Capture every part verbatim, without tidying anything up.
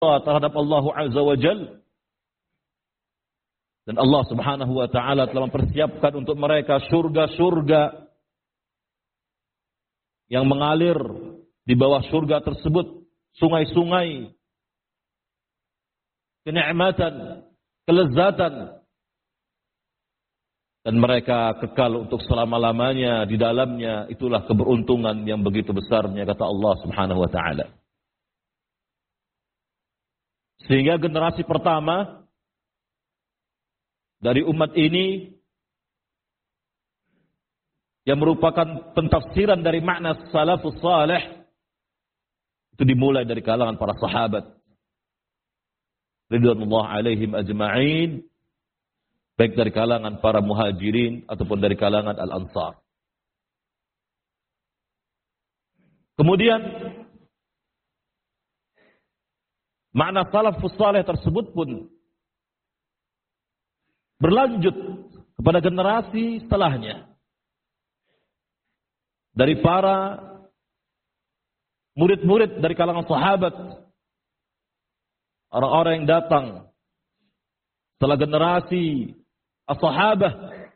terhadap Allah Azza wa Jalla. Dan Allah Subhanahu wa taala telah mempersiapkan untuk mereka surga-surga yang mengalir di bawah surga tersebut, sungai-sungai kenikmatan, kelezatan, dan mereka kekal untuk selama-lamanya di dalamnya. Itulah keberuntungan yang begitu besarnya, kata Allah Subhanahu wa taala. Sehingga generasi pertama dari umat ini yang merupakan pentafsiran dari makna salafus salih itu dimulai dari kalangan para sahabat ridwanullah alaihim ajma'in, baik dari kalangan para muhajirin ataupun dari kalangan al-ansar. Kemudian makna salafus salih tersebut pun berlanjut kepada generasi setelahnya. Dari para murid-murid dari kalangan sahabat, orang-orang yang datang setelah generasi as-sahabah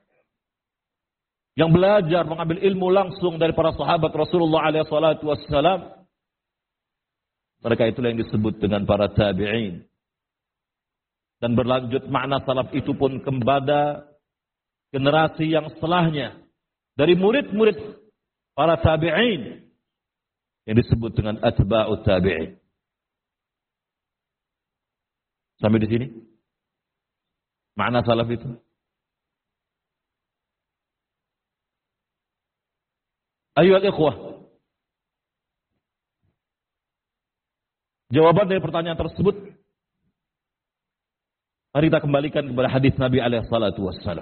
yang belajar mengambil ilmu langsung dari para sahabat Rasulullah alaihi salatu wassalam. Mereka itulah yang disebut dengan para tabi'in. Dan berlanjut makna salaf itu pun kepada generasi yang setelahnya, dari murid-murid para tabi'in yang disebut dengan atba'ut tabi'in. Sampai di sini makna salaf itu. Ayuhal ikhwah, jawaban dari pertanyaan tersebut mari kita kembalikan kepada hadis Nabi alaihi salatu wassalam.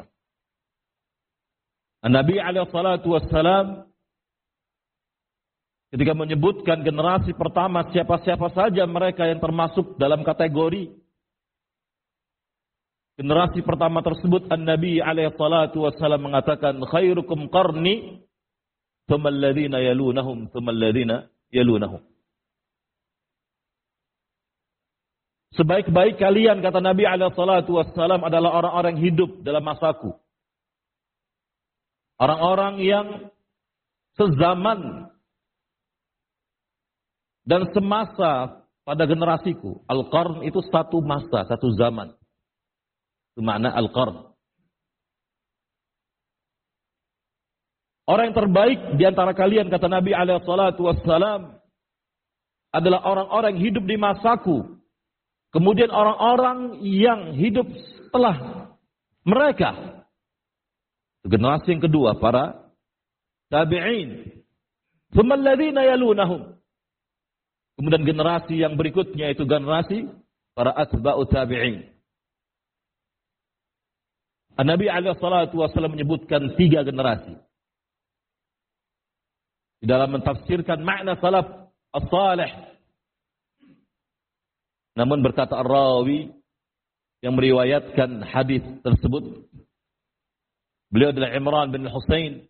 Nabi alaihi salatu wassalam ketika menyebutkan generasi pertama, siapa-siapa saja mereka yang termasuk dalam kategori generasi pertama tersebut, An-Nabi alaihi salatu wassalam mengatakan, khairukum qarni thumma alladhina yalunahum thumma alladhina yalunahum. Sebaik-baik kalian, kata Nabi alaihi salatu wassalam, adalah orang-orang yang hidup dalam masaku. Orang-orang yang sezaman dan semasa pada generasiku. Al-qarn itu satu masa, satu zaman. Itu makna al-qarn. Orang yang terbaik di antara kalian, kata Nabi alaihi salatu wassalam, adalah orang-orang yang hidup di masaku. Kemudian orang-orang yang hidup setelah mereka. Generasi yang kedua, para tabi'in. Tsumma alladzina yalunahum. Kemudian generasi yang berikutnya itu generasi para atba'ut tabi'in. An-Nabi alaihi salatu wasallam menyebutkan tiga generasi di dalam mentafsirkan makna salaf as-salih. Namun berkata ar-rawi yang meriwayatkan hadis tersebut, beliau adalah Imran bin Husain.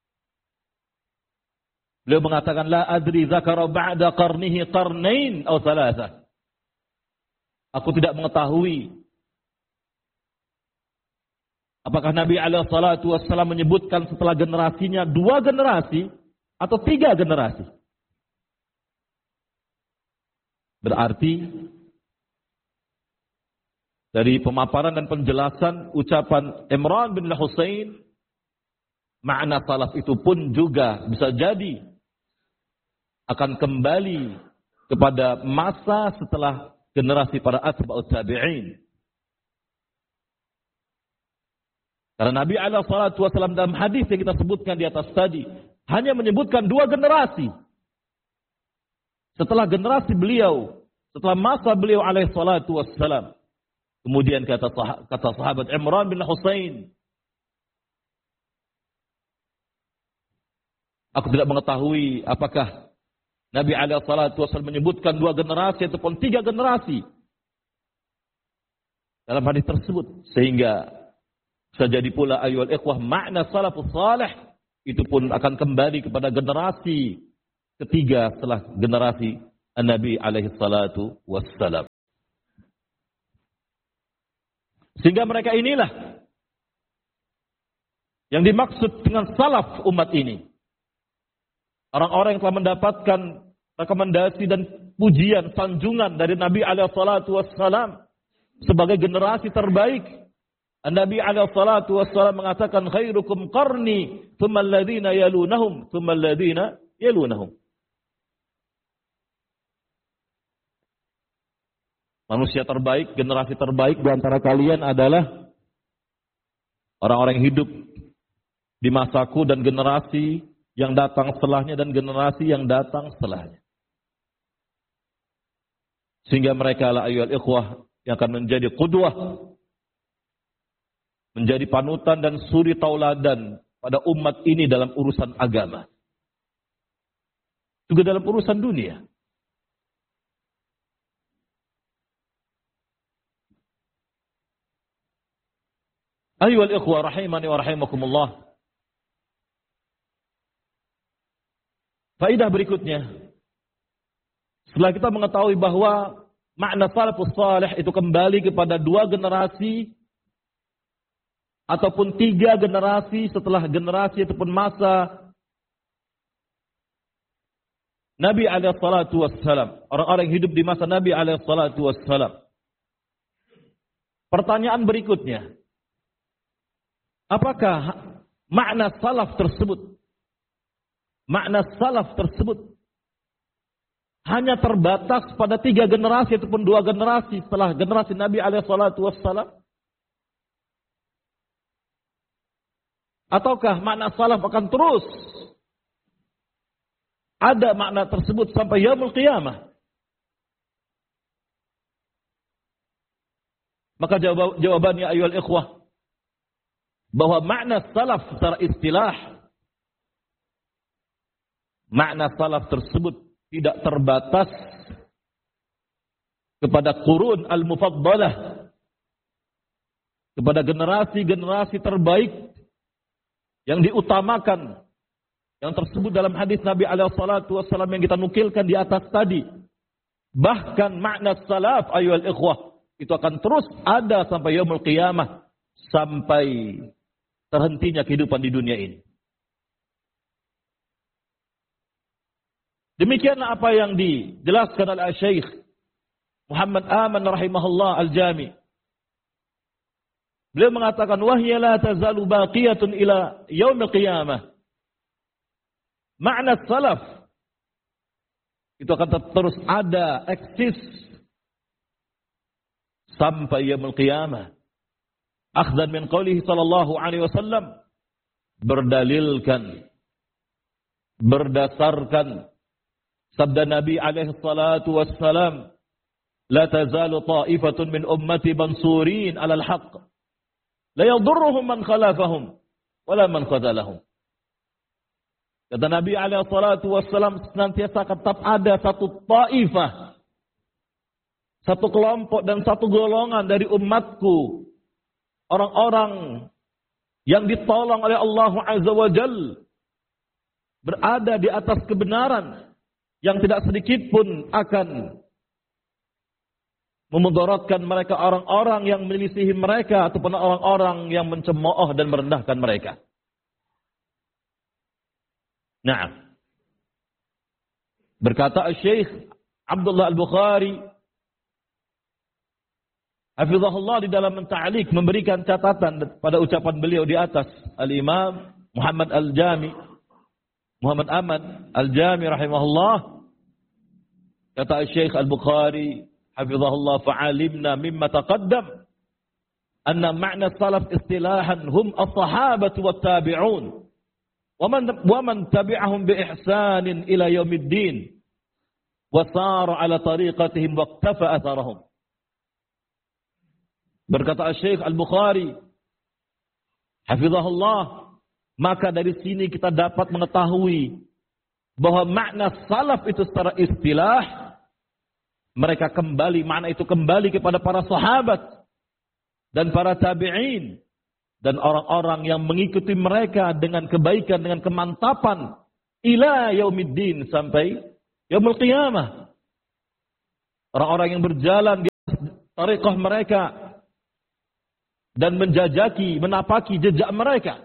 Beliau mengatakan, la adri zakara ba'da qarnihi qarnain atau thalatha. Aku tidak mengetahui apakah Nabi alaihi salatu wassalam menyebutkan setelah generasinya dua generasi atau tiga generasi. Berarti dari pemaparan dan penjelasan ucapan Imran bin Husain, makna salaf itu pun juga bisa jadi akan kembali kepada masa setelah generasi para atba'ut tabi'in. Karena Nabi alaihi salatu wasallam dalam hadis yang kita sebutkan di atas tadi hanya menyebutkan dua generasi. Setelah generasi beliau, setelah masa beliau alaihi salatu wassalam. Kemudian kata kata sahabat Imran bin Husain, aku tidak mengetahui apakah Nabi alaihi salatu wasallam menyebutkan dua generasi ataupun tiga generasi dalam hadis tersebut, sehingga bisa jadi pula ayyuhal ikhwah makna salafus salih itu pun akan kembali kepada generasi ketiga setelah generasi Nabi alaihi salatu wassalam. Sehingga mereka inilah yang dimaksud dengan salaf umat ini. Orang-orang yang telah mendapatkan rekomendasi dan pujian, sanjungan dari Nabi alaihi salatu wassalam sebagai generasi terbaik. Nabi alaihi salatu wassalam mengatakan khairukum qarni, thumma alladhina yalunahum, thumma alladhina yalunahum. Manusia terbaik, generasi terbaik di antara kalian adalah orang-orang yang hidup di masaku dan generasi yang datang setelahnya dan generasi yang datang setelahnya. Sehingga mereka lah ayyuhal ikhwah yang akan menjadi qudwah, menjadi panutan dan suri tauladan pada umat ini dalam urusan agama. Juga dalam urusan dunia. Ayyuhal ikhwah rahimani wa rahimakumullah. Faedah berikutnya, setelah kita mengetahui bahwa makna salafus salih itu kembali kepada dua generasi ataupun tiga generasi setelah generasi ataupun masa Nabi alaihi salatu wassalam, orang-orang yang hidup di masa Nabi alaihi salatu wassalam. Pertanyaan berikutnya, apakah makna salaf tersebut, makna salaf tersebut hanya terbatas pada tiga generasi ataupun dua generasi setelah generasi Nabi alaihi salatu wassalam? Ataukah makna salaf akan terus ada makna tersebut sampai yaumul qiyamah? Maka jawab, jawabannya ayyuhal ikhwah, bahwa makna salaf secara istilah, makna salaf tersebut tidak terbatas kepada qurun al-mufaddalah, kepada generasi-generasi terbaik yang diutamakan, yang tersebut dalam hadis Nabi alaihi salatu wassalam yang kita nukilkan di atas tadi. Bahkan makna salaf ayyuhal ikhwah itu akan terus ada sampai yaumul qiyamah, sampai terhentinya kehidupan di dunia ini. Demikianlah apa yang dijelaskan oleh Syekh Muhammad Aman rahimahullah al-Jami. Beliau mengatakan wahya la tazalu baqiyatun ila yaumil qiyamah. Makna salaf itu akan terus ada, eksis sampai yaumil qiyamah. Akhdan min qawlihi sallallahu alaihi wasallam, berdalilkan, berdasarkan sabda Nabi alaihi salatu wassalam, la tazalu ta'ifatun min ummati mansurin alal haqq, la yadurruhum man khalafahum wala man khadalahum. Kata Nabi alaihi salatu wassalam, senantiasa tetap ada satu ta'ifah, satu kelompok dan satu golongan dari umatku, orang-orang yang ditolong oleh Allah Azza wa Jal, berada di atas kebenaran, yang tidak sedikit pun akan memudaratkan mereka, orang-orang yang menyelisihi mereka ataupun orang-orang yang mencemooh dan merendahkan mereka. Nah, berkata Syekh Abdullah Al-Bukhari hafizahullah di dalam menta'liq, memberikan catatan pada ucapan beliau di atas, Al-Imam Muhammad Al-Jami, Muhammad Aman Al-Jami rahimahullah, kata Syekh Al-Bukhari hafizahullah, fa'alimna mimma taqaddam anna ma'na salaf istilahan hum as-sahabatu wat-tabi'un wa man wa man tabi'ahum bi ihsanin ila yaumiddin wa sara ala tariqatihim wa iqtafa atharahum. Berkata Syekh Al-Bukhari hafizahullah, maka dari sini kita dapat mengetahui bahwa makna salaf itu secara istilah, mereka kembali, makna itu kembali kepada para sahabat dan para tabi'in dan orang-orang yang mengikuti mereka dengan kebaikan, dengan kemantapan ila yaumiddin, sampai yaumul qiyamah. Orang-orang yang berjalan di atas tariqah mereka, dan menjajaki, menapaki jejak mereka.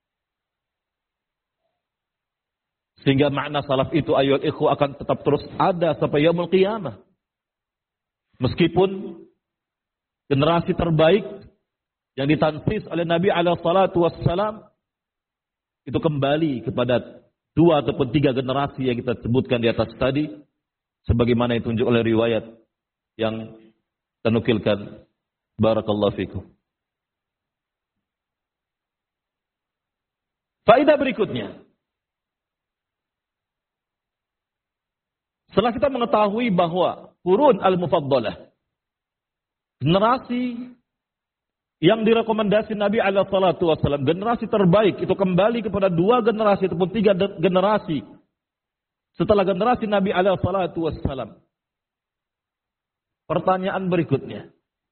Sehingga makna salaf itu ayyuhal ikhwah akan tetap terus ada sampai yaumul qiyamah. Meskipun generasi terbaik yang ditansis oleh Nabi alaihi salatu wassalam itu kembali kepada dua ataupun tiga generasi yang kita sebutkan di atas tadi, sebagaimana ditunjuk oleh riwayat yang kita nukilkan. Barakallahu fikum. Faedah berikutnya. Setelah kita mengetahui bahwa qurun al-mufaddalah, generasi yang direkomendasi Nabi alaihi salatu wasallam, generasi terbaik itu kembali kepada dua generasi ataupun tiga generasi setelah generasi Nabi alaihi salatu wasallam. Pertanyaan berikutnya.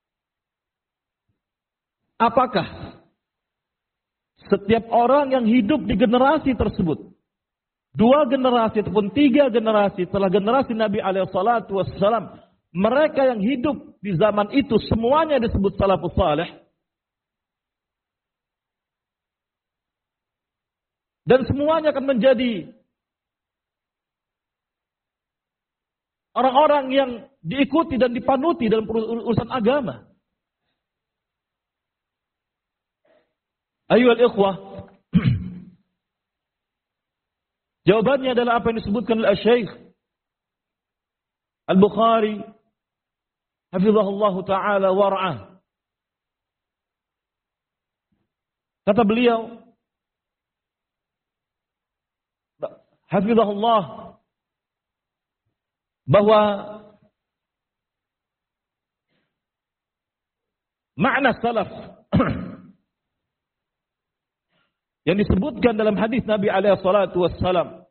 Apakah setiap orang yang hidup di generasi tersebut, dua generasi ataupun tiga generasi setelah generasi Nabi alaihi salatu wassalam, mereka yang hidup di zaman itu semuanya disebut salafus saleh? Dan semuanya akan menjadi orang-orang yang diikuti dan dipanuti dalam urusan agama? Ayyuhal ikhwah, jawabannya adalah apa yang disebutkan oleh Syekh Al-Bukhari hafizahullah ta'ala war'ah. Kata beliau hafizahullah bahwa makna salaf yang disebutkan dalam hadis Nabi alaihi salatu wassalam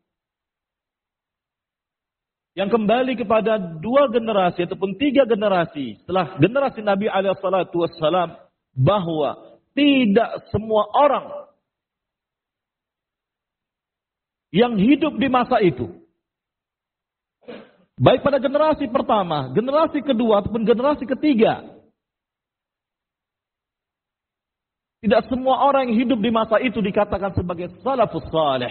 yang kembali kepada dua generasi ataupun tiga generasi setelah generasi Nabi alaihi salatu wassalam, bahwa tidak semua orang yang hidup di masa itu, baik pada generasi pertama, generasi kedua ataupun generasi ketiga, tidak semua orang yang hidup di masa itu dikatakan sebagai salafus saleh,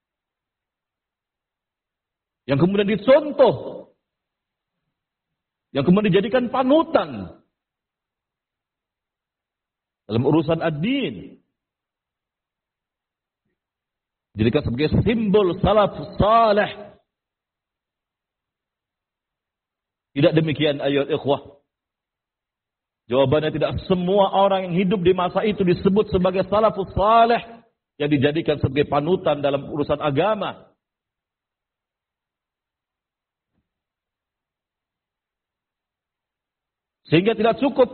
yang kemudian dicontoh, yang kemudian dijadikan panutan dalam urusan ad-din, dijadikan sebagai simbol salafus saleh. Tidak demikian ayyuhal ikhwah. Jawabannya tidak semua orang yang hidup di masa itu disebut sebagai salafus saleh yang dijadikan sebagai panutan dalam urusan agama. Sehingga tidak cukup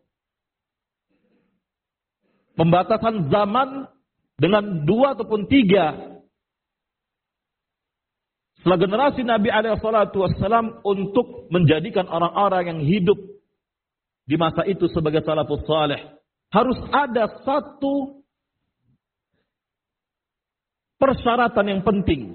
pembatasan zaman dengan dua ataupun tiga setelah generasi Nabi alaihi salatu wassalam untuk menjadikan orang-orang yang hidup di masa itu sebagai salafus saleh. Harus ada satu persyaratan yang penting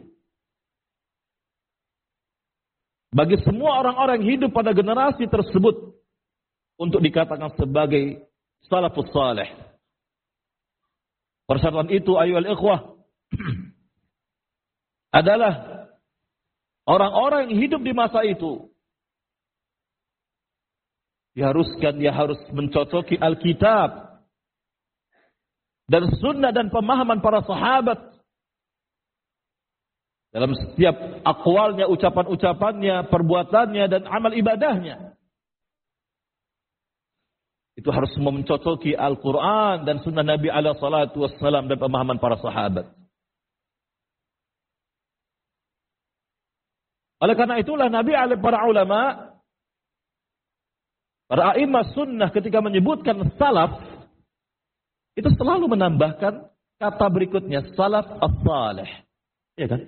bagi semua orang-orang yang hidup pada generasi tersebut untuk dikatakan sebagai salafus saleh. Persyaratan itu ayyuhal ikhwah adalah orang-orang yang hidup di masa itu diharuskan dia harus mencocoki Alkitab dan sunnah dan pemahaman para sahabat dalam setiap aqwalnya, ucapan-ucapannya, perbuatannya dan amal ibadahnya. Itu harus mencocoki Al-Quran dan sunnah Nabi alaihi salatu wassalam dan pemahaman para sahabat. Oleh karena itulah Nabi alaihi para ulama, para a'imah sunnah ketika menyebutkan salaf, itu selalu menambahkan kata berikutnya, salaf as-salih. Iya kan?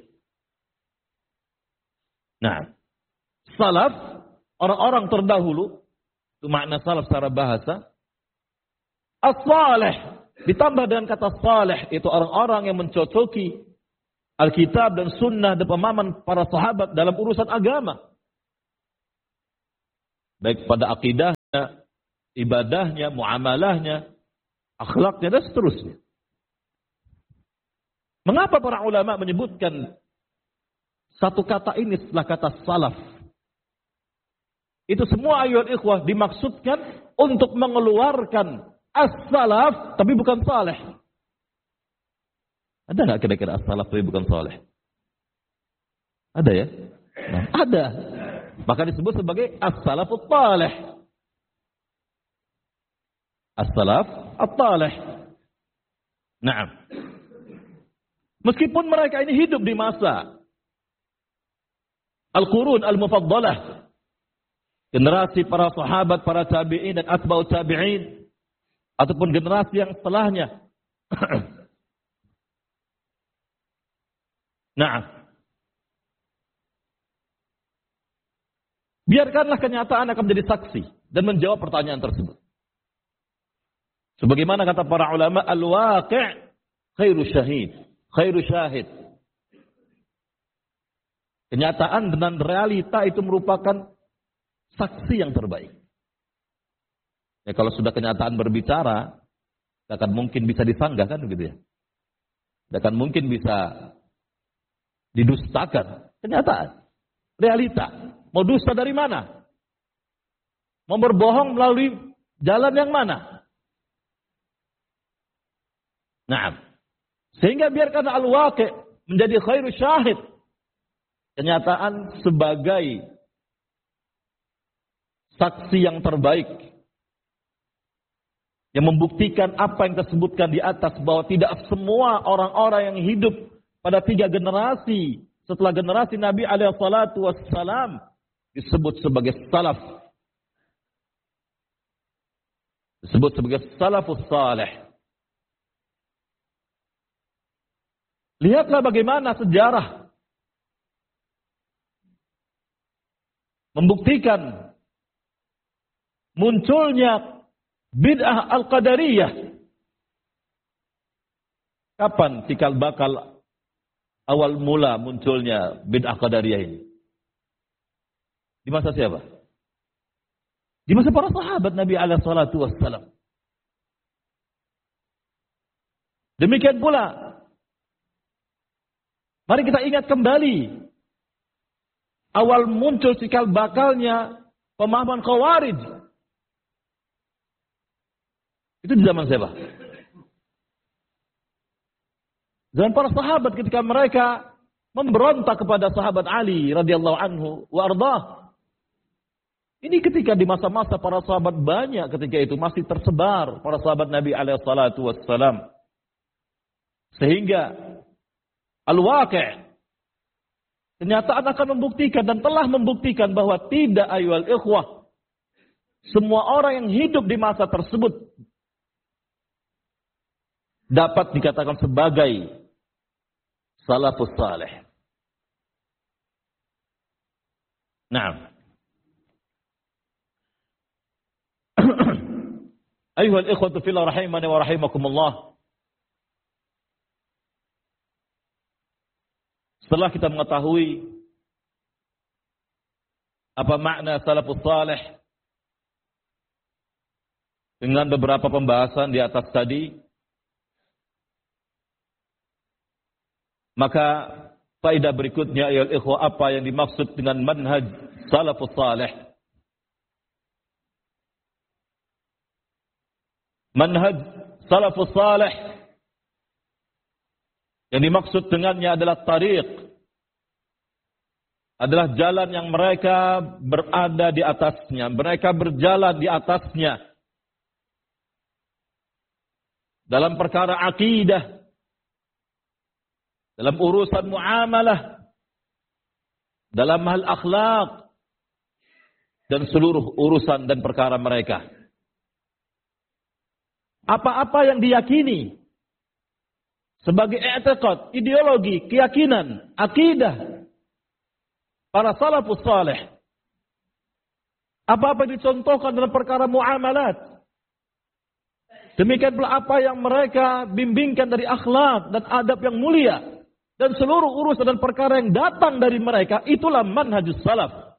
Nah, salaf, orang-orang terdahulu, itu makna salaf secara bahasa. As-salih, ditambah dengan kata salih, itu orang-orang yang mencocoki Alkitab dan sunnah dan pemahaman para sahabat dalam urusan agama. Baik pada akidahnya, ibadahnya, muamalahnya, akhlaknya dan seterusnya. Mengapa para ulama menyebutkan satu kata ini setelah kata salaf? Itu semua ayat ikhwah dimaksudkan untuk mengeluarkan as-salaf tapi bukan saleh. Ada nggak kira-kira as-salaf tapi bukan saleh? Ada ya? Nah, ada. Maka disebut sebagai as-salafut talih. As-salaf at-talih. Naam. Meskipun mereka ini hidup di masa al-qurun al-mufaddalah, generasi para sahabat, para tabi'in dan atba'ut tabi'in, ataupun generasi yang setelahnya. Nah, biarkanlah kenyataan akan menjadi saksi dan menjawab pertanyaan tersebut. Sebagaimana kata para ulama, al-waqi' khairu syahid, khairu syahid. Kenyataan dan realita itu merupakan saksi yang terbaik. Ya, kalau sudah kenyataan berbicara, tidak akan mungkin bisa disanggah kan begitu ya. Tidak akan mungkin bisa didustakan. Kenyataan, realita. Mau dusta dari mana? Mau berbohong melalui jalan yang mana? Nah, sehingga biarkan al-waqi' menjadi khairu syahid. Kenyataan sebagai saksi yang terbaik yang membuktikan apa yang tersebutkan di atas, bahwa tidak semua orang-orang yang hidup pada tiga generasi setelah generasi Nabi alaihi salatu wassalam disebut sebagai salaf, disebut sebagai salafus salih. Lihatlah bagaimana sejarah membuktikan munculnya bid'ah al-qadariyah. Kapan cikal bakal awal mula munculnya bid'ah qadariyah ini? Di masa siapa? Di masa para sahabat Nabi alaihi salatu wassalam. Demikian pula, mari kita ingat kembali awal muncul cikal bakalnya pemahaman Khawarij. Itu di zaman siapa? Zaman para sahabat ketika mereka memberontak kepada sahabat Ali radhiyallahu anhu wa ardhah. Ini ketika di masa-masa para sahabat banyak ketika itu masih tersebar para sahabat Nabi alaihi salatu wassalam. Sehingga al-waqi' kenyataan akan membuktikan dan telah membuktikan bahwa tidak ayyuhal ikhwah, semua orang yang hidup di masa tersebut dapat dikatakan sebagai salafus salih. Naam. Ayuhal ikhwatu fillah rahimani wa rahimakumullah. Setelah kita mengetahui apa makna salafus salih dengan beberapa pembahasan di atas tadi, maka faedah berikutnya ya ikhwah, apa yang dimaksud dengan manhaj salafus salih. Manhaj salafus salih yang dimaksud dengannya adalah tariq, adalah jalan yang mereka berada di atasnya, mereka berjalan di atasnya dalam perkara akidah, dalam urusan muamalah, dalam hal akhlak, dan seluruh urusan dan perkara mereka. Apa-apa yang diyakini sebagai i'tiqad, ideologi, keyakinan, akidah para salafus salih, apa-apa yang dicontohkan dalam perkara muamalat, demikian pula apa yang mereka bimbingkan dari akhlak dan adab yang mulia, dan seluruh urusan dan perkara yang datang dari mereka, itulah manhajus salaf.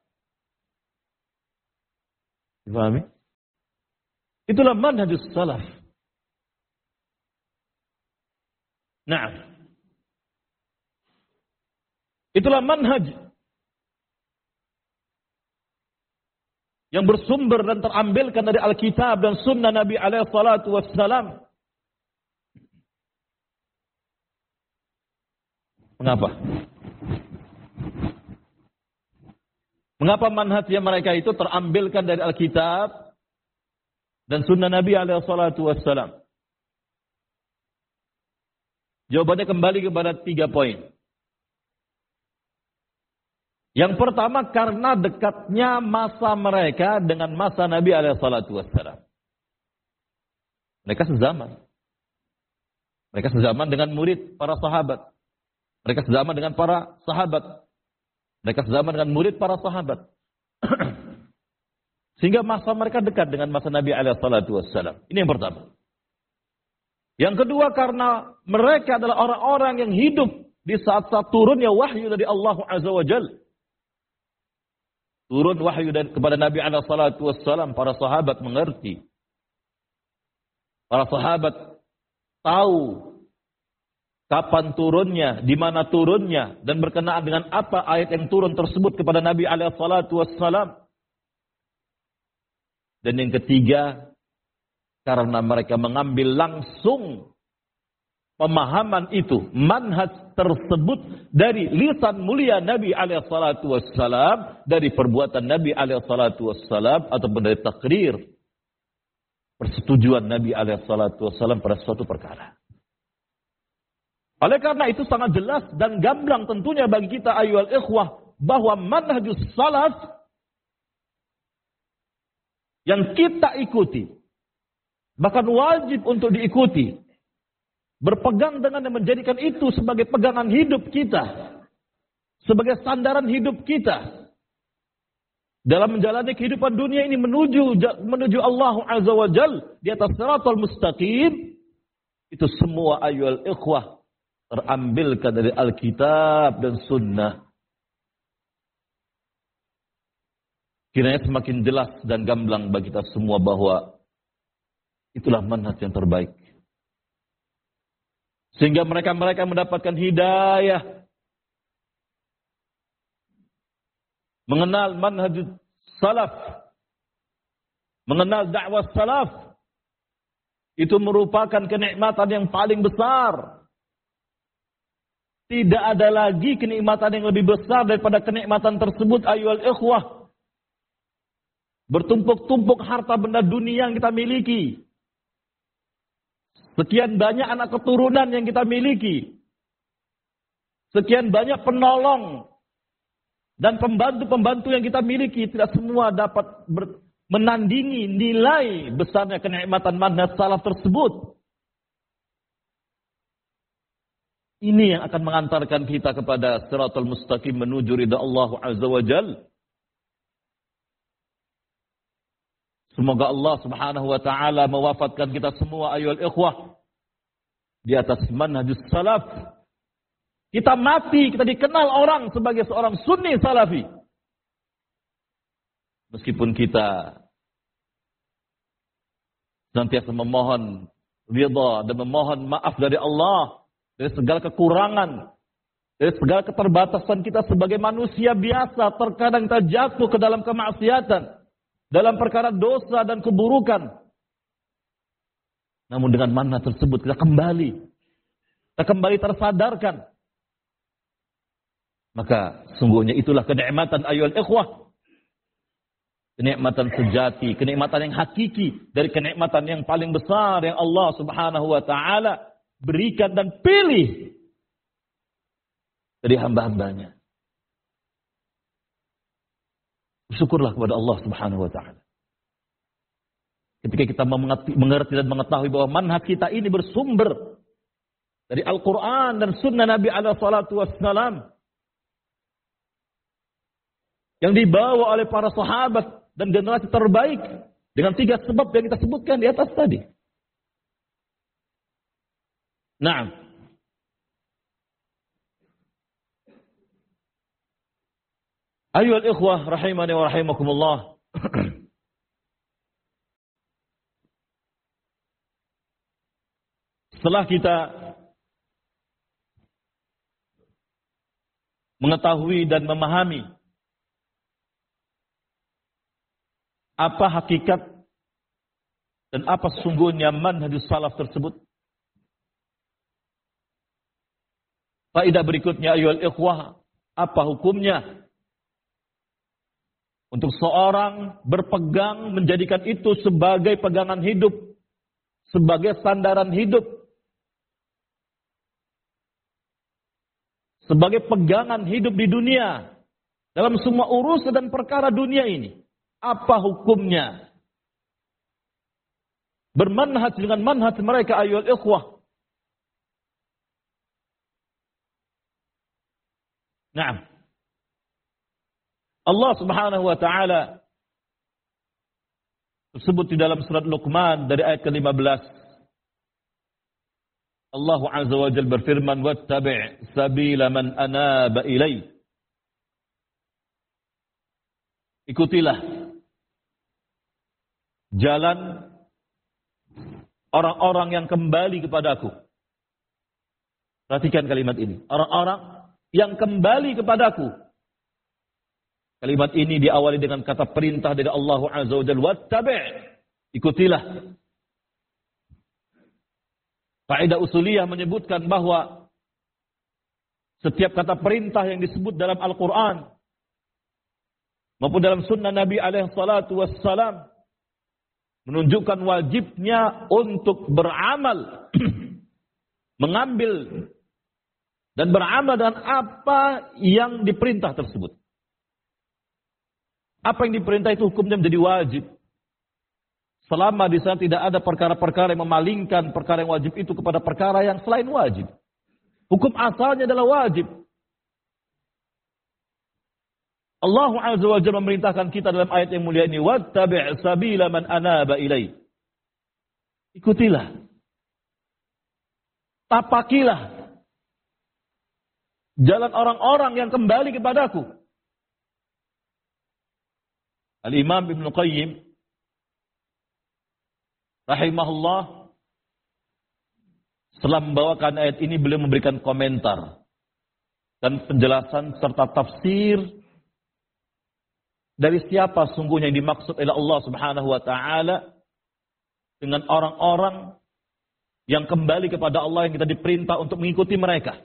Dipahami? Itulah manhajus salaf. Nah, itulah manhaj yang bersumber dan terambilkan dari Alkitab dan Sunnah Nabi alaihi salatu wassalam. Mengapa? Mengapa manhaj yang mereka itu terambilkan dari Alkitab dan Sunnah Nabi alaihi salatu wassalam? Jawabannya kembali kepada tiga poin. Yang pertama, karena dekatnya masa mereka dengan masa Nabi alaihi salatu wassalam. Mereka sezaman. Mereka sezaman dengan murid para sahabat. Mereka sezaman dengan para sahabat. Mereka sezaman dengan murid para sahabat. Sehingga masa mereka dekat dengan masa Nabi alaihi salatu wassalam. Ini yang pertama. Yang kedua, karena mereka adalah orang-orang yang hidup di saat-saat turunnya wahyu dari Allah Azza wa Jalla. Turun wahyu dari, kepada Nabi alaihi salatu wassalam, para sahabat mengerti. Para sahabat tahu kapan turunnya, di mana turunnya, dan berkenaan dengan apa ayat yang turun tersebut kepada Nabi alaihi salatu wassalam. Dan yang ketiga, karena mereka mengambil langsung pemahaman itu, manhaj tersebut dari lisan mulia Nabi alaihi salatu wassalam, dari perbuatan Nabi alaihi salatu wassalam, ataupun dari takrir persetujuan Nabi alaihi salatu wassalam pada suatu perkara. Oleh karena itu sangat jelas dan gamblang tentunya bagi kita ayyuhal ikhwah, bahwa manhajus salaf yang kita ikuti, bahkan wajib untuk diikuti, berpegang dengan yang menjadikan itu sebagai pegangan hidup kita, sebagai sandaran hidup kita dalam menjalani kehidupan dunia ini menuju menuju Allah Azza wa Jalla di atas shiratal mustaqim. Itu semua ayyuhal ikhwah terambilkan dari Alkitab dan Sunnah. Kiranya semakin jelas dan gamblang bagi kita semua bahwa itulah manhaj yang terbaik. Sehingga mereka-mereka mendapatkan hidayah. Mengenal manhaj salaf. Mengenal dakwah salaf. Itu merupakan kenikmatan yang paling besar. Tidak ada lagi kenikmatan yang lebih besar daripada kenikmatan tersebut ayyuhal ikhwah. Bertumpuk-tumpuk harta benda dunia yang kita miliki. Sekian banyak anak keturunan yang kita miliki. Sekian banyak penolong dan pembantu-pembantu yang kita miliki. Tidak semua dapat ber, menandingi nilai besarnya kenikmatan manhaj salaf tersebut. Ini yang akan mengantarkan kita kepada shiratal mustaqim menuju ridha Allah Azza wa Jalla. Semoga Allah Subhanahu wa taala mewafatkan kita semua ayyuhal ikhwah di atas manhajus salaf. Kita mati, kita dikenal orang sebagai seorang sunni salafi. Meskipun kita senantiasa memohon ridha dan memohon maaf dari Allah dari segala kekurangan, dari segala keterbatasan kita sebagai manusia biasa, terkadang kita jatuh ke dalam kemaksiatan, dalam perkara dosa dan keburukan. Namun dengan mana tersebut kita kembali. Kita kembali tersadarkan. Maka sungguhnya itulah kenikmatan ayyuhal ikhwah. Kenikmatan sejati, kenikmatan yang hakiki. Dari kenikmatan yang paling besar yang Allah Subhanahu wa ta'ala berikan dan pilih dari hamba-hambanya. Bersyukurlah kepada Allah Subhanahu wa taala. Ketika kita mengerti, mengerti dan mengetahui bahwa manhaj kita ini bersumber dari Al-Qur'an dan Sunnah Nabi alaihi salatu wassalam yang dibawa oleh para sahabat dan generasi terbaik dengan tiga sebab yang kita sebutkan di atas tadi. Nah, ayyuhal ikhwah rahimani wa rahimakumullah. Setelah kita mengetahui dan memahami apa hakikat dan apa sesungguhnya manhajus salaf tersebut. Faedah berikutnya, ayyuhal ikhwah, apa hukumnya untuk seorang berpegang, menjadikan itu sebagai pegangan hidup, sebagai sandaran hidup, sebagai pegangan hidup di dunia, dalam semua urusan dan perkara dunia ini. Apa hukumnya? Bermanhaj dengan manhaj mereka, ayyuhal ikhwah. Naam. Allah Subhanahu wa taala tersebut di dalam surat Luqman dari ayat ke lima belas. Allah Azza wa Jalla berfirman, "Wattabi' sabila man anaba ilai." Ikutilah jalan orang-orang yang kembali kepadaku. Perhatikan kalimat ini. Orang-orang yang kembali kepadaku. Kalimat ini diawali dengan kata perintah dari Allah Azza wa Jalla, wattabi', ikutilah. Kaidah usuliyah menyebutkan bahwa setiap kata perintah yang disebut dalam Al-Quran maupun dalam sunnah Nabi alaihi salatu wassalam menunjukkan wajibnya untuk beramal, mengambil dan beramal dengan apa yang diperintah tersebut. Apa yang diperintah itu hukumnya menjadi wajib. Selama di sana tidak ada perkara-perkara yang memalingkan perkara yang wajib itu kepada perkara yang selain wajib. Hukum asalnya adalah wajib. Allah Azza wa Jalla memerintahkan kita dalam ayat yang mulia ini, wattabi' sabila man anaba ilai. Ikutilah. Tapakilah jalan orang-orang yang kembali kepadaku. Al-Imam Ibn Qayyim rahimahullah setelah membawakan ayat ini, beliau memberikan komentar dan penjelasan serta tafsir dari siapa sungguhnya yang dimaksud oleh Allah Subhanahu wa taala dengan orang-orang yang kembali kepada Allah yang kita diperintah untuk mengikuti mereka.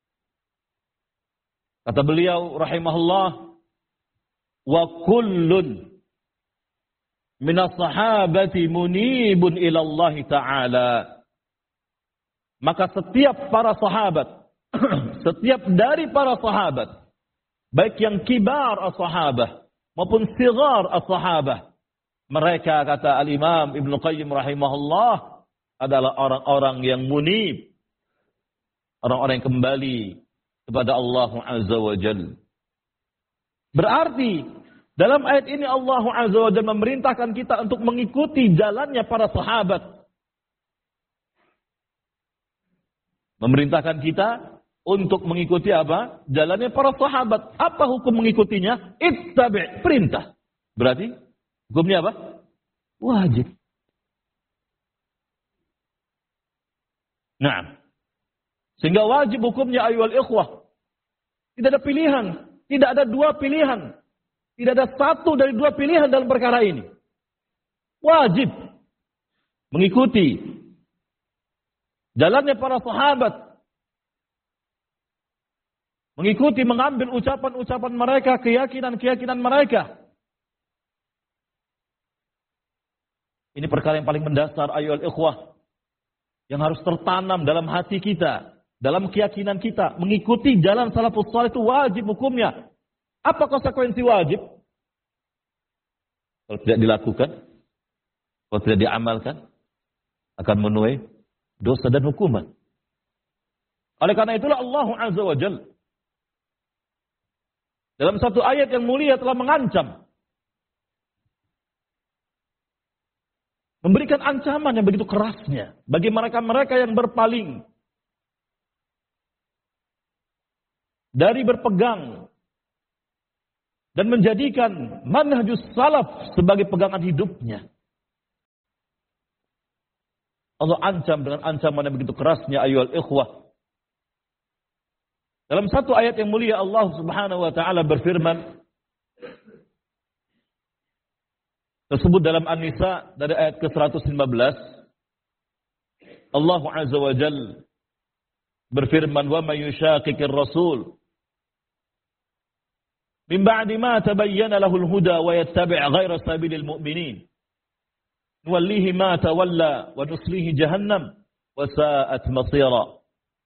Kata beliau rahimahullah, wa kullun minas sahabati munibun ila Allah Ta'ala. Maka setiap para sahabat, setiap dari para sahabat, baik yang kibar as-sahabah maupun sigar as-sahabah, mereka, kata Al-Imam Ibn Qayyim rahimahullah, adalah orang-orang yang munib, orang-orang yang kembali kepada Allah Azza wa Jalla. Berarti dalam ayat ini Allah Azza wa Jalla memerintahkan kita untuk mengikuti jalannya para sahabat. Memerintahkan kita untuk mengikuti apa? Jalannya para sahabat. Apa hukum mengikutinya? Ittabi', perintah. Berarti hukumnya apa? Wajib. Nah, sehingga wajib hukumnya ayyuhal ikhwah. Tidak ada pilihan, tidak ada dua pilihan. Tidak ada satu dari dua pilihan dalam perkara ini. Wajib mengikuti jalannya para sahabat. Mengikuti, mengambil ucapan-ucapan mereka, keyakinan-keyakinan mereka. Ini perkara yang paling mendasar ayyuhal ikhwah, yang harus tertanam dalam hati kita, dalam keyakinan kita. Mengikuti jalan salafus salih itu wajib hukumnya. Apa konsekuensi wajib? Kalau tidak dilakukan, kalau tidak diamalkan, akan menuai dosa dan hukuman. Oleh karena itulah Allah Azza wa Jalla dalam satu ayat yang mulia telah mengancam, memberikan ancaman yang begitu kerasnya bagi mereka-mereka yang berpaling dari berpegang dan menjadikan manhajus salaf sebagai pegangan hidupnya. Allah ancam dengan ancaman yang begitu kerasnya ayyuhal ikhwah. Dalam satu ayat yang mulia Allah Subhanahu wa taala berfirman tersebut dalam An-Nisa dari ayat ke seratus lima belas. Allah Azza wa Jalla berfirman, "Wa may yushaqiqir rasul min ba'di ma tabayyana lahul huda wa yattabi' ghayra sabilil mu'minin nuwallihi ma tawalla wa nuslihi jahannam wa sa'at masira."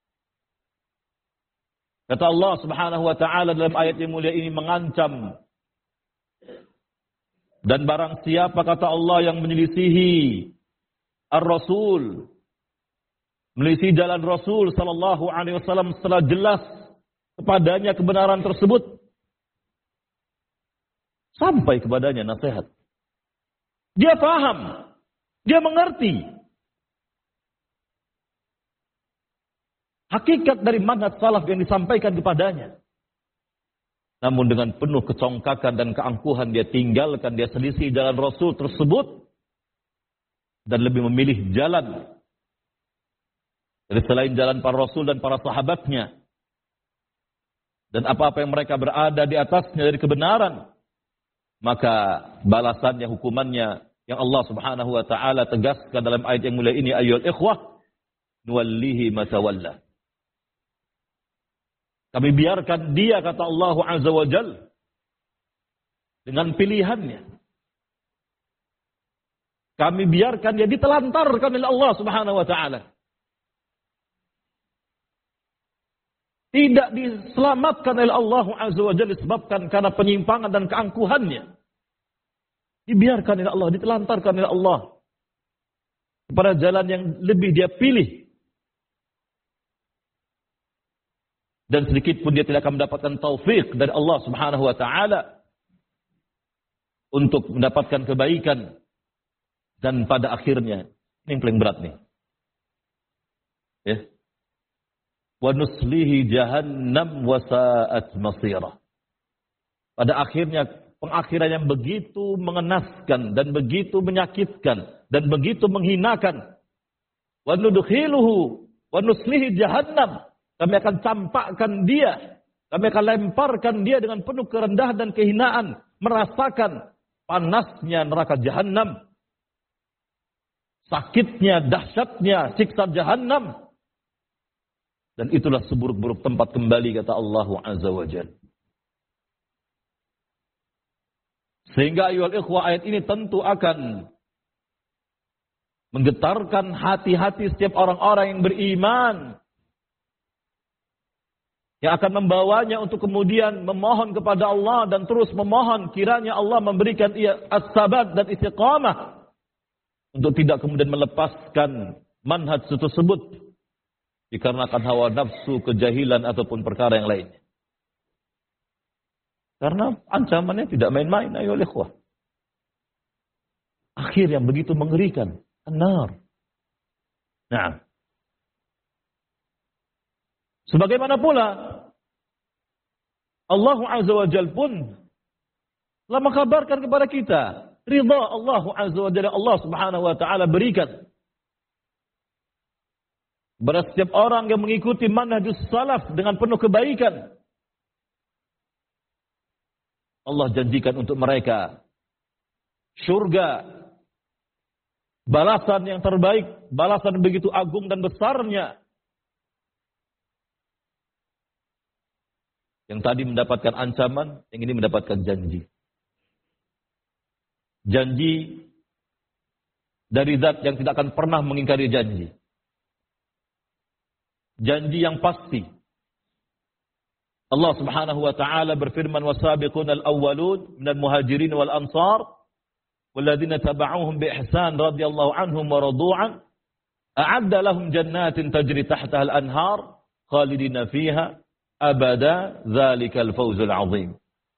Kata Allah Subhanahu wa taala dalam ayat yang mulia ini mengancam, dan barang siapa kata Allah yang menyelisihi ar-rasul, menyelisihi jalan Rasul sallallahu alaihi wasallam setelah jelas kepadanya kebenaran tersebut, sampai kepadanya nasihat, dia paham, dia mengerti hakikat dari manhaj salaf yang disampaikan kepadanya, namun dengan penuh kecongkakan dan keangkuhan dia tinggalkan, dia selisih jalan Rasul tersebut dan lebih memilih jalan dari selain jalan para Rasul dan para sahabatnya, dan apa-apa yang mereka berada di atasnya dari kebenaran, maka balasannya, hukumannya yang Allah Subhanahu wa taala tegaskan dalam ayat yang mulia ini, ayyuhal ikhwah, nuwallihi ma tawalla. Kami biarkan dia, kata Allah Azza wa Jalla, dengan pilihannya. Kami biarkan dia ditelantarkan oleh Allah Subhanahu wa taala. Tidak diselamatkan oleh Allah Azza wa Jalla disebabkan karena penyimpangan dan keangkuhannya. Dibiarkan oleh Allah, ditelantarkan oleh Allah kepada jalan yang lebih dia pilih. Dan sedikit pun dia tidak akan mendapatkan taufik dari Allah Subhanahu wa taala untuk mendapatkan kebaikan, dan pada akhirnya ini yang paling berat nih. Ya. Wa nuslihi jahannam wa sa'at masira. Pada akhirnya pengakhiran yang begitu mengenaskan dan begitu menyakitkan dan begitu menghinakan. Wa nudkhiluhu wa nuslihi jahannam. Kami akan campakkan dia, kami akan lemparkan dia dengan penuh kerendahan dan kehinaan, merasakan panasnya neraka Jahannam, sakitnya, dahsyatnya siksa Jahannam, dan itulah seburuk-buruk tempat kembali, kata Allah Azza wa Jalla. Sehingga ayyuhal ikhwah, ayat ini tentu akan menggetarkan hati-hati setiap orang-orang yang beriman, yang akan membawanya untuk kemudian memohon kepada Allah dan terus memohon kiranya Allah memberikan ia as-sabat dan istiqamah untuk tidak kemudian melepaskan manhaj tersebut dikarenakan hawa nafsu, kejahilan ataupun perkara yang lainnya. Karena ancamannya tidak main-main, ayo ikhwah. Akhir yang begitu mengerikan, an-nar. Nah, sebagaimana pula Allah Azza wa Jalla pun telah mengkabarkan kepada kita ridha Allah Azza wa Jalla, Allah Subhanahu wa taala berikan kepada setiap orang yang mengikuti manhajus salaf dengan penuh kebaikan. Allah janjikan untuk mereka surga, balasan yang terbaik, balasan begitu agung dan besarnya. Yang tadi mendapatkan ancaman, yang ini mendapatkan janji. Janji dari zat yang tidak akan pernah mengingkari janji. Janji yang pasti. Allah Subhanahu wa taala berfirman, "Wasabiqunal awwalun minal muhajirin wal ansar walladzina tabauhum bi ihsan radhiyallahu anhum wa radu'an a'adda lahum jannatin tajri tahtaha al-anhar khalidina fiha abada dzalikal fawzul azim."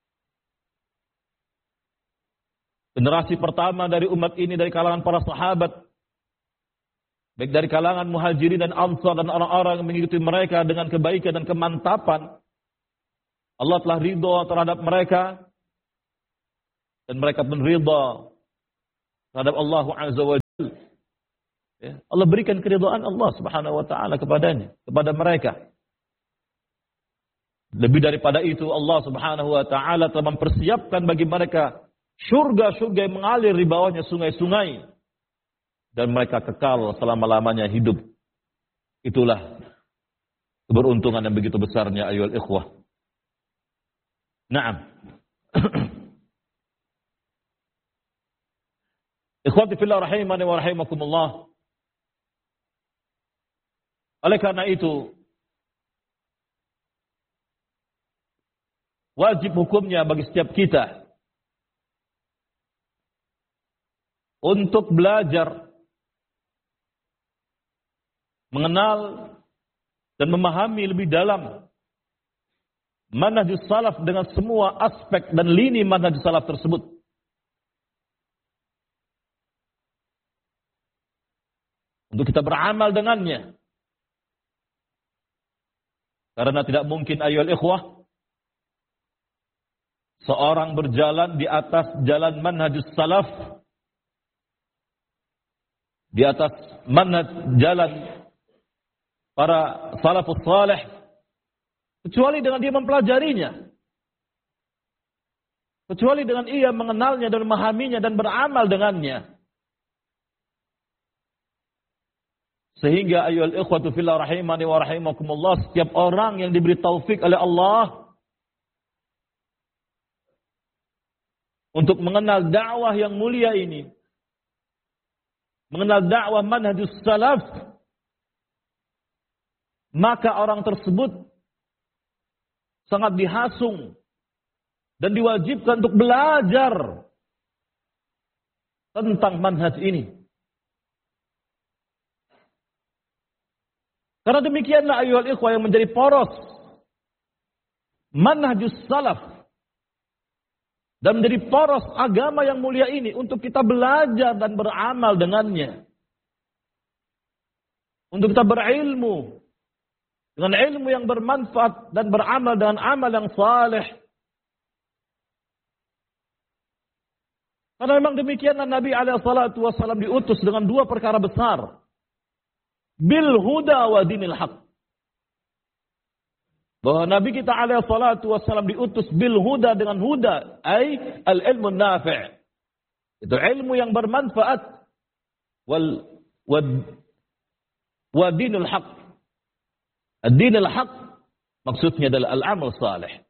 Generasi pertama dari umat ini dari kalangan para sahabat, baik dari kalangan muhajirin dan ansar dan orang-orang yang mengikuti mereka dengan kebaikan dan kemantapan, Allah telah ridha terhadap mereka dan mereka pun ridha terhadap Allah Azza wa Jalla. Ya, Allah berikan keridhaan Allah Subhanahu wa taala kepadanya, kepada mereka. Lebih daripada itu, Allah Subhanahu wa taala telah mempersiapkan bagi mereka surga-surga yang mengalir di bawahnya sungai-sungai, dan mereka kekal selama-lamanya hidup. Itulah keberuntungan yang begitu besarnya ayyuhal ikhwah. Naam. Ikhwati fillah rahimani wa rahimakumullah. Oleh karena itu, wajib hukumnya bagi setiap kita untuk belajar, mengenal dan memahami lebih dalam manhajus salaf dengan semua aspek dan lini manhajus salaf tersebut. Untuk kita beramal dengannya. Karena tidak mungkin ayyuhal ikhwah seorang berjalan di atas jalan manhajus salaf, di atas manhaj jalan para salafus salih, kecuali dengan dia mempelajarinya, kecuali dengan ia mengenalnya dan memahaminya dan beramal dengannya. Sehingga ayyuhal ikhwatu fillah rahimani wa rahimakumullah, setiap orang yang diberi taufik oleh Allah untuk mengenal dakwah yang mulia ini, mengenal dakwah manhajus salaf, maka orang tersebut sangat dihasung dan diwajibkan untuk belajar tentang manhaj ini. Karena demikianlah ayyuhal ikhwah yang menjadi poros manhajus salaf dan menjadi poros agama yang mulia ini untuk kita belajar dan beramal dengannya. Untuk kita berilmu dengan ilmu yang bermanfaat dan beramal dengan amal yang saleh. Karena memang demikianlah Nabi alaihi salatu wasallam diutus dengan dua perkara besar. Bil huda wa dinil haq. Bahwa Nabi kita alaihi salatu wasallam diutus bil huda dengan huda, ay al ilmu nafi'. Itu ilmu yang bermanfaat, wal wad wa dinul haq. Ad-dinul haq maksudnya adalah al-amal salih.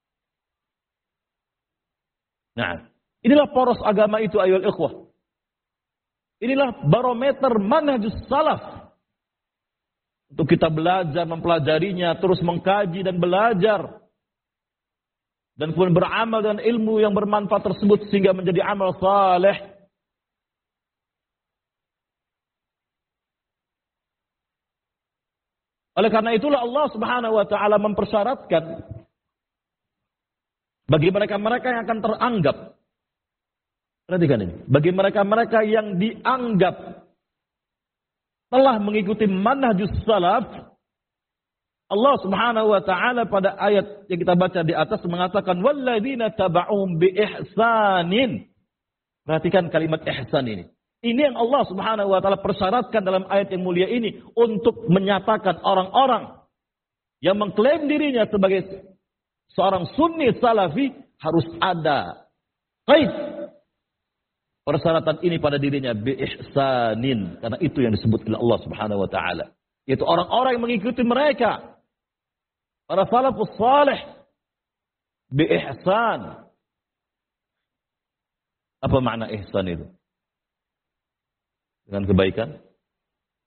Nah, inilah poros agama itu ayyuhal ikhwah. Inilah barometer manhajus salaf. Untuk kita belajar, mempelajarinya, terus mengkaji dan belajar. Dan kemudian beramal dengan ilmu yang bermanfaat tersebut sehingga menjadi amal saleh. Oleh karena itulah Allah Subhanahu wa taala mempersyaratkan bagi mereka-mereka yang akan teranggap. Perhatikan ini, bagi mereka-mereka yang dianggap telah mengikuti manhajus salaf, Allah Subhanahu wa taala pada ayat yang kita baca di atas mengatakan walladzina taba'uhum bi ihsanin. Perhatikan kalimat ihsan ini. Ini yang Allah Subhanahu wa taala persyaratkan dalam ayat yang mulia ini untuk menyatakan orang-orang yang mengklaim dirinya sebagai seorang sunni salafi harus ada qaid persyaratan ini pada dirinya bi ihsanin, karena itu yang disebut oleh Allah Subhanahu wa taala, yaitu orang-orang yang mengikuti mereka para salafus salih bi ihsan. Apa makna ihsan itu? Dengan kebaikan?